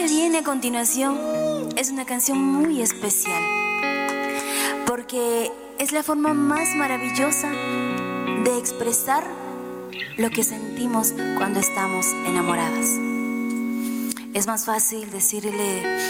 viene a continuación es una canción muy especial, porque es la forma más maravillosa de expresar lo que sentimos cuando estamos enamoradas. Es más fácil decirle